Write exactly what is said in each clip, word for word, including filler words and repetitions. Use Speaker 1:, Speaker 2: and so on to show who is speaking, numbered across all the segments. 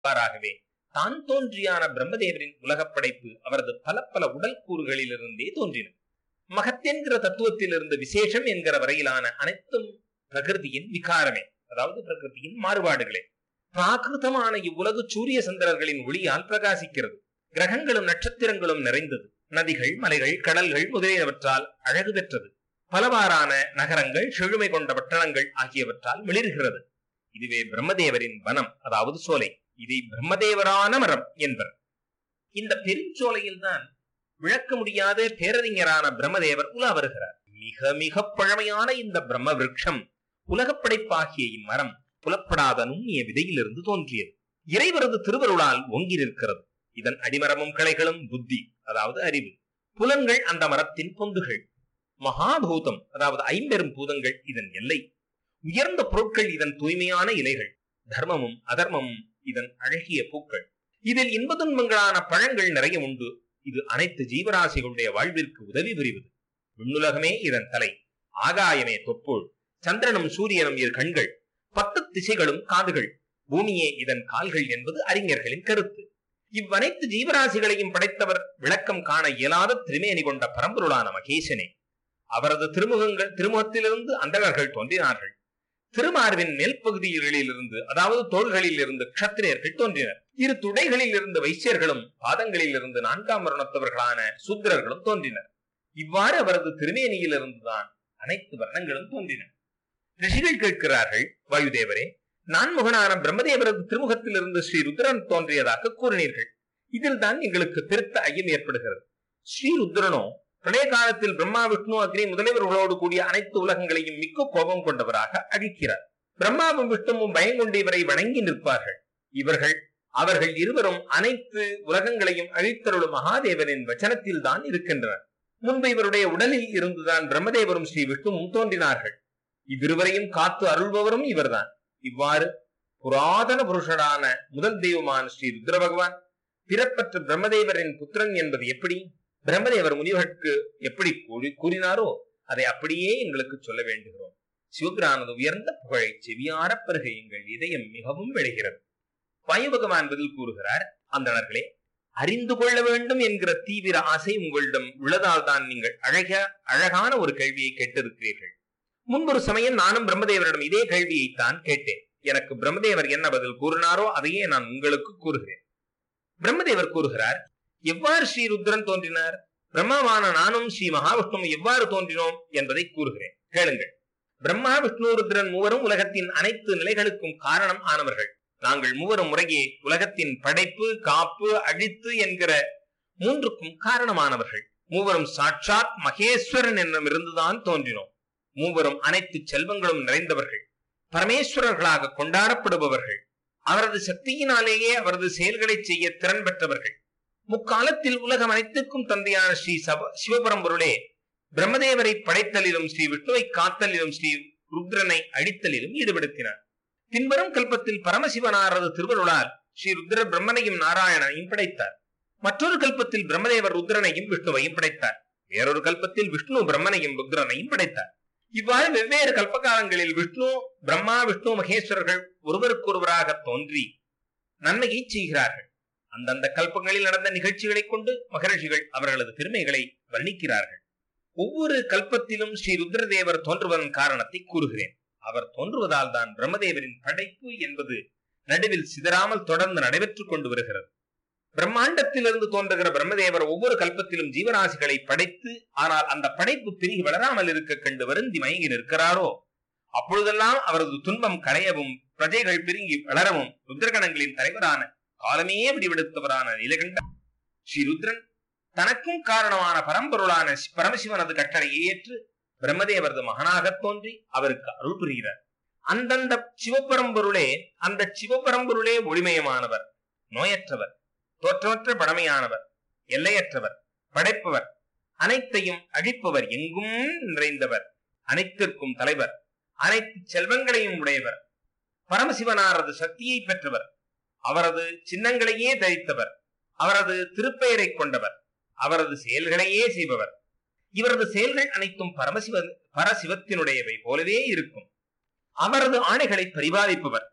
Speaker 1: அவ்வாறாகவே தான் தோன்றியான பிரம்மதேவரின் உலகப் படைப்பு அவரது பல பல உடல் கூறுகளிலிருந்தே தோன்றின. மகத் என்கிற தத்துவத்திலிருந்து விசேஷம் என்கிற வரையிலான அனைத்தும் பிரகிருதியின் விகாரமே, அதாவது பிரகிருதியின் மாறுபாடுகளே. பிராகிருதமான இவ்வுலகு சூரிய சந்திரர்களின் ஒளியால் பிரகாசிக்கிறது. கிரகங்களும் நட்சத்திரங்களும் நிறைந்தது. நதிகள், மலைகள், கடல்கள் முதலியவற்றால் அழகு பெற்றது. பலவாறான நகரங்கள், செழுமை கொண்ட பட்டணங்கள் ஆகியவற்றால் மிளிர்கிறது. இதுவே பிரம்மதேவரின் வனம், அதாவது சோலை. இதை பிரம்மதேவரான மரம் என்பர். இந்த பெருஞ்சோலையில் தான் விளக்க முடியாத பேரறிஞரான பிரம்மதேவர் உலா வருகிறார். மிக மிக பழமையான இந்த பிரம்ம விருட்சம், உலகப் படைப்பாகிய இம்மரம் புலப்படாத நுண்ணிய விதையிலிருந்து தோன்றியது. இறைவரது திருவருளால் ஓங்கி நிற்கிறது. இதன் அடிமரமும் கிளைகளும் புத்தி, அதாவது அறிவு. புலன்கள் அந்த மரத்தின் பொந்துகள். மகாபூதம், அதாவது ஐம்பெரும் பூதங்கள் இதன் எல்லை. உயர்ந்த பொருட்கள் இதன் தூய்மையான இலைகள். தர்மமும் அதர்மமும் இதன் அழகிய பூக்கள். இதில் இன்ப துன்பங்களான பழங்கள் நிறைய உண்டு. இது அனைத்து ஜீவராசிகளுடைய வாழ்விற்கு உதவி புரிவது. விண்ணுலகமே இதன் தலை, ஆகாயமே தொப்புள், சந்திரனும் சூரியனும் இரு கண்கள், பத்து திசைகளும் காதுகள், பூமியே இதன் கால்கள் என்பது அறிஞர்களின் கருத்து. இவ்வனைத்து ஜீவராசிகளையும் படைத்தவர் விளக்கம் காண இயலாத திருமேனி கொண்ட பரம்பொருளான மகேசனே. அவரது திருமுகங்கள் திருமுகத்திலிருந்து அந்தகர்கள் தோன்றினார்கள். திருமார்பின் மேல் பகுதிகளிலிருந்து, அதாவது தோள்களில் இருந்து க்ஷத்திரியர்கள் தோன்றினர். இரு துடைகளில் இருந்து வைசியர்களும் பாதங்களில் இருந்து நான்காம் வருணத்தவர்களான சூத்திரர்களும் தோன்றினர். இவ்வாறு அவரது திருமேனியில் இருந்துதான் அனைத்து வர்ணங்களும் தோன்றின. ரிஷிகள் கேட்கிறார்கள், வாயுதேவரே, நான்முகனான பிரம்மதேவரது திருமுகத்திலிருந்து ஸ்ரீ ருத்ரன் தோன்றியதாக கூறினீர்கள். இதில் தான் எங்களுக்கு பெருத்த ஐயம் ஏற்படுகிறது. ஸ்ரீ ருத்ரனோ பிரளய காலத்தில் பிரம்மா, விஷ்ணு, அக்னி முதலியவர்களோடு கூடிய அனைத்து உலகங்களையும் மிக்க கோபம் கொண்டவராக அழிக்கிறார். பிரம்மாவும் விஷ்ணுவும் பயங்கொண்டு இவரை வணங்கி நிற்பார்கள். இவர்கள் அவர்கள் இருவரும் அனைத்து உலகங்களையும் அழித்தருளும் மகாதேவனின் வச்சனத்தில் தான் இருக்கின்றனர். முன்பு இவருடைய உடலில் இருந்துதான் பிரம்மதேவரும் ஸ்ரீ விஷ்ணுவும் தோன்றினார்கள். இவ்விருவரையும் காத்து அருள்பவரும் இவர்தான். இவ்வாறு புராதன புருஷனான முதல் தெய்வமான ஸ்ரீ ருத்ர பகவான் பிறப்பற்ற பிரம்மதேவரின் புத்திரன் என்பது எப்படி? பிரம்மதேவர் முனிவர்களுக்கு எப்படி கூறினாரோ அதை அப்படியே எங்களுக்கு சொல்ல வேண்டுகிறோம். சிவபிரானது உயர்ந்த புகழை செவியார பெருக எங்கள் இதயம் மிகவும் விளைகிறது. வாயு பகவான் பதில் கூறுகிறார், அந்தணர்களே, அறிந்து கொள்ள வேண்டும் என்கிற தீவிர ஆசை உங்களிடம் உள்ளதால் தான் நீங்கள் அழக அழகான ஒரு கேள்வியை கேட்டிருக்கிறீர்கள். முன்பொரு சமயம் நானும் பிரம்மதேவரிடம் இதே கேள்வியைத்தான் கேட்டேன். எனக்கு பிரம்மதேவர் என்ன பதில் கூறினாரோ அதையே நான் உங்களுக்கு கூறுகிறேன். பிரம்மதேவர் கூறுகிறார், எவ்வாறு ஸ்ரீ ருத்ரன் தோன்றினார்? பிரம்மாவான நானும் ஸ்ரீ மகாவிஷ்ணுவும் எவ்வாறு தோன்றினோம் என்பதை கூறுகிறேன், கேளுங்கள். பிரம்மா, விஷ்ணு, ருத்ரன் மூவரும் உலகத்தின் அனைத்து நிலைகளுக்கும் காரணம் ஆனவர்கள். நாங்கள் மூவரும் முறையே உலகத்தின் படைப்பு, காப்பு, அழித்து என்கிற மூன்றுக்கும் காரணமானவர்கள். மூவரும் சாட்சாத் மகேஸ்வரன் என்னும் இருந்துதான் தோன்றினோம். மூவரும் அனைத்து செல்வங்களும் நிறைந்தவர்கள், பரமேஸ்வரர்களாக கொண்டாடப்படுபவர்கள். அவரது சக்தியினாலேயே அவரது செயல்களை செய்ய திறன் பெற்றவர்கள். முக்காலத்தில் உலகம் அனைத்துக்கும் தந்தையான ஸ்ரீ சிவபரம்பொருளே பிரம்மதேவரை படைத்தலிலும் ஸ்ரீ விஷ்ணுவை காத்தலிலும் ஸ்ரீ ருத்ரனை அழித்தலிலும் ஈடுபடுத்தினார். பின்வரும் கல்பத்தில் பரமசிவனாரது திருவருளால் ஸ்ரீ ருத்ர பிரம்மனையும் நாராயணனையும் படைத்தார். மற்றொரு கல்பத்தில் பிரம்மதேவர் ருத்ரனையும் விஷ்ணுவையும் படைத்தார். வேறொரு கல்பத்தில் விஷ்ணு பிரம்மனையும் ருத்ரனையும் படைத்தார். இவ்வாறு வெவ்வேறு கல்பகாலங்களில் விஷ்ணு, பிரம்மா, விஷ்ணு, மகேஸ்வரர்கள் ஒருவருக்கொருவராக தோன்றி நன்மையை செய்கிறார்கள். அந்தந்த கல்பங்களில் நடந்த நிகழ்ச்சிகளை கொண்டு மகரிஷிகள் அவர்களது பெருமைகளை வர்ணிக்கிறார்கள். ஒவ்வொரு கல்பத்திலும் ஸ்ரீ ருத்ரதேவர் தோன்றுவதன் காரணத்தை கூறுகிறேன். அவர் தோன்றுவதால் தான் பிரம்மதேவரின் படைப்பு என்பது நடுவில் சிதறாமல் தொடர்ந்து நடைபெற்றுக் கொண்டு வருகிறது. பிரம்மாண்டத்திலிருந்து தோன்றுகிற பிரம்மதேவர் ஒவ்வொரு கல்பத்திலும் ஜீவராசிகளை படைத்து, ஆனால் அந்த படைப்பு பெருகி வளராமல் இருக்க கண்டு வருந்தி மயங்கி நிற்கிறாரோ அப்பொழுதெல்லாம் அவரது துன்பம் களையவும் பிரஜைகள் பெருங்கி வளரவும் ருத்ரகணங்களின் தலைவரான காலமே விடிவெடுத்தவரான நிலகண்ட ஸ்ரீ ருத்ரன் தனக்கும் காரணமான பரம்பொருளான பரமசிவனது கட்டளையை ஏற்று பிரம்மதேவரது மகனாக தோன்றி அவருக்கு அருள் புரிகிறார். அந்தந்த சிவபரம்பொருளே அந்த சிவபரம்பொருளே ஒளிமயமானவர், நோயற்றவர், தோற்றமற்ற பழமையானவர், எல்லையற்றவர், படைப்பவர், அனைத்தையும் அழிப்பவர், எங்கும் நிறைந்தவர், அனைத்திற்கும் தலைவர், அனைத்து செல்வங்களையும் உடையவர், பரமசிவனாரது சக்தியை பெற்றவர், அவரது சின்னங்களையே தரித்தவர், அவரது திருப்பெயரை கொண்டவர், அவரது செயல்களையே செய்பவர். இவரது செயல்கள் அனைத்தும் பரமசிவ பரசிவத்தினுடையவை போலவே இருக்கும். அவரது ஆணைகளை பரிபாலிப்பவர்,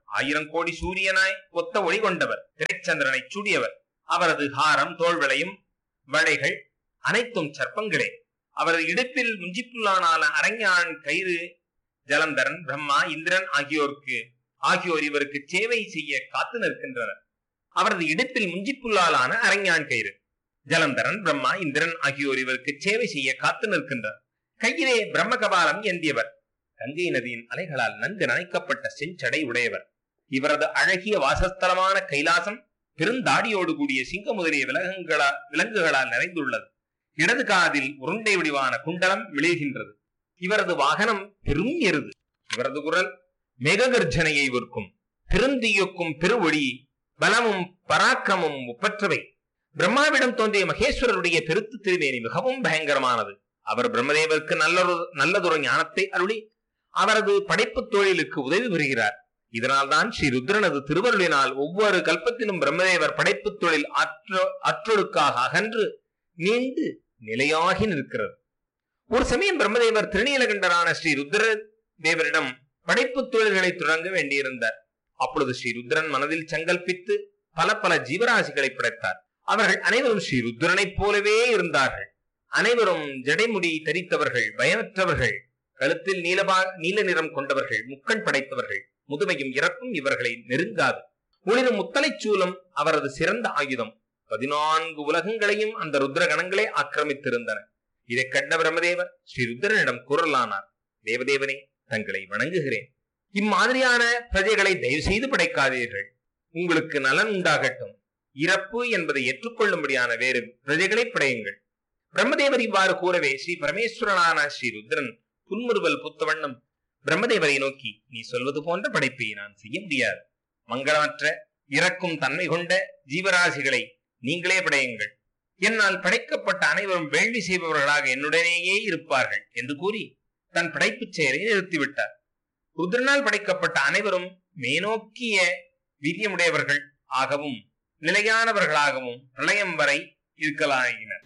Speaker 1: ஆயிரம் கோடி சூரியனாய் ஒத்த ஒளி கொண்டவர், திரைச்சந்திரனை சூடியவர். அவரது ஹாரம், தோள்வளையும், வளைகள் அனைத்தும் சர்ப்பங்களே. அவரது இடுப்பில் முஞ்சிப்புள்ளான அரஞ்ஞான் கயிறு ஜலந்தரன், பிரம்மா, இந்திரன் ஆகியோருக்கு ஆகியோர் இவருக்கு சேவை செய்ய காத்து நிற்கின்றனர். அவரது இடுப்பில் முஞ்சிப்புள்ளாலான அரஞ்ஞான் கயிறு ஜலந்தரன், பிரம்மா, இந்திரன் ஆகியோர் இவருக்கு சேவை செய்ய காத்து நிற்கின்றனர். கையிலே பிரம்ம கபாலம் ஏந்தியவர், கங்கை நதியின் அலைகளால் நன்கு நனைக்கப்பட்ட செஞ்சடை உடையவர். இவரது அழகிய வாசஸ்தலமான கைலாசம் பெருந்தாடியோடு கூடிய சிங்க முதலிய விலங்குகளா விலங்குகளால் நிறைந்துள்ளது. இடது காதில் உருண்டை வடிவான குண்டலம் விளைகின்றது. இவரது வாகனம் பெரும் எருது. இவரது குரல் மேககர்ஜனையை விற்கும், பெருந்தீயக்கும் பெருவொளி, பலமும் பராக்கிரமும் ஒப்பற்றவை. பிரம்மாவிடம் தோன்றிய மகேஸ்வரருடைய பெருத்து திருமேனி மிகவும் பயங்கரமானது. அவர் பிரம்மதேவருக்கு நல்லொரு நல்லதொரு ஞானத்தை அருளி அவரது படைப்பு தொழிலுக்கு உதவி புரிகிறார். இதனால்தான் ஸ்ரீ ருத்ரனது திருவருளினால் ஒவ்வொரு கல்பத்திலும் பிரம்மதேவர் படைப்பு தொழில் அற்ற அற்றொடுக்காக அகன்று நீண்டு நிலையாகி நிற்கிறது. ஒரு சமயம் பிரம்மதேவர் திருநீலகண்டரான ஸ்ரீ ருத்ர தேவரிடம் படைப்பு தொழில்களை தொடங்க வேண்டியிருந்தார். அப்பொழுது ஸ்ரீ ருத்ரன் மனதில் சங்கல்பித்து பல பல ஜீவராசிகளை படைத்தார். அவர்கள் அனைவரும் ஸ்ரீ ருத்ரனைப் போலவே இருந்தார்கள். அனைவரும் ஜடைமுடி தரித்தவர்கள், பயமற்றவர்கள், கழுத்தில் நீலபா நீல நிறம் கொண்டவர்கள், முக்கண் படைத்தவர்கள். முதுமையும் இறப்பும் இவர்களை நெருங்காது. ஒளிரும் முத்தலை சூலம் அவரது சிறந்த ஆயுதம். பதினான்கு உலகங்களையும் அந்த ருத்ர கணங்களே ஆக்கிரமித்திருந்தன. இதை கண்ட பிரம்மதேவர் ஸ்ரீ ருத்ரனிடம் குரலானார். தேவதேவனே, தங்களை வணங்குகிறேன். இம்மாதிரியான பிரஜைகளை தயவு செய்து படைக்காதீர்கள். உங்களுக்கு நலன் உண்டாகட்டும். இறப்பு என்பதை ஏற்றுக்கொள்ளும்படியான வேறு பிரஜைகளை படையுங்கள். பிரம்மதேவர் இவ்வாறு கூறவே ஸ்ரீ பரமேஸ்வரனான ஸ்ரீ ருத்ரன் புன்முறுவல் புத்தவண்ணம் பிரம்மதேவரை நோக்கி, நீ சொல்வது போன்ற படைப்பை நான் செய்ய முடியாது. மங்களமற்ற இறக்கும் தன்மை கொண்ட ஜீவராசிகளை நீங்களே படையுங்கள். என்னால் படைக்கப்பட்ட அனைவரும் வேள்வி செய்பவர்களாக என்னுடனேயே இருப்பார்கள் என்று கூறி தன் படைப்பு செயலை நிறுத்திவிட்டார். ருத்ரனால் படைக்கப்பட்ட அனைவரும் மேனோக்கிய வீரியமுடையவர்கள் ஆகவும் நிலையானவர்களாகவும் பிரளயம் வரை இருக்கலாயினர்.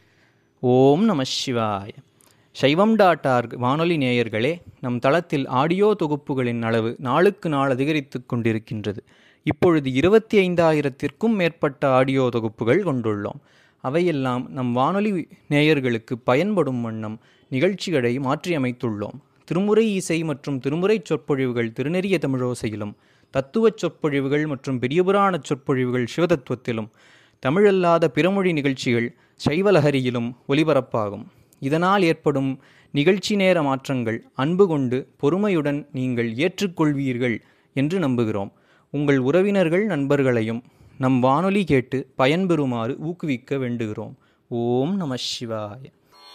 Speaker 2: ஓம் நம சிவாய. சைவம் டாட் ஆர்க் வானொலி நேயர்களே, நம் தளத்தில் ஆடியோ தொகுப்புகளின் அளவு நாளுக்கு நாள் அதிகரித்து கொண்டிருக்கின்றது. இப்பொழுது இருபத்தி ஐந்தாயிரத்திற்கும் மேற்பட்ட ஆடியோ தொகுப்புகள் கொண்டுள்ளோம். அவையெல்லாம் நம் வானொலி நேயர்களுக்கு பயன்படும் வண்ணம் நிகழ்ச்சிகளை மாற்றியமைத்துள்ளோம். திருமுறை இசை மற்றும் திருமுறை சொற்பொழிவுகள் திருநெறிய தமிழோசையிலும், தத்துவச் சொற்பொழிவுகள் மற்றும் பெரியபுராண சொற்பொழிவுகள் சிவதத்துவத்திலும், தமிழல்லாத பிறமொழி நிகழ்ச்சிகள் சைவலஹரியிலும் ஒலிபரப்பாகும். இதனால் ஏற்படும் நிகழ்ச்சி நேர மாற்றங்கள் அன்பு கொண்டு பொறுமையுடன் நீங்கள் ஏற்றுக்கொள்வீர்கள் என்று நம்புகிறோம். உங்கள் உறவினர்கள் நண்பர்களையும் நம் வானொலி கேட்டு பயன்பெறுமாறு ஊக்குவிக்க வேண்டுகிறோம். ஓம் நம சிவாய.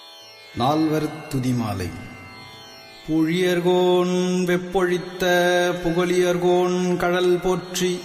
Speaker 3: நால்வர் துதிமாலை. புழியர்கோன் வெப்பொழித்த புகழியர்கோன் கடல் போற்றி